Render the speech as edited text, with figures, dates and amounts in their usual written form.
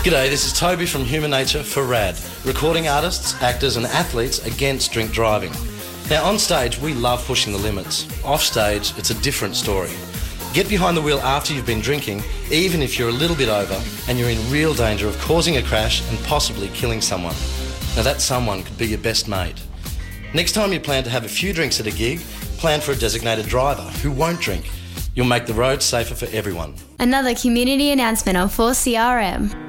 G'day, this is Toby from Human Nature for RAD, recording artists, actors and athletes against drink driving. Now on stage we love pushing the limits. Off stage it's a different story. Get behind the wheel after you've been drinking, even if you're a little bit over and you're in real danger of causing a crash and possibly killing someone. Now that someone could be your best mate. Next time you plan to have a few drinks at a gig, plan for a designated driver who won't drink. You'll make the road safer for everyone. Another community announcement on 4CRM.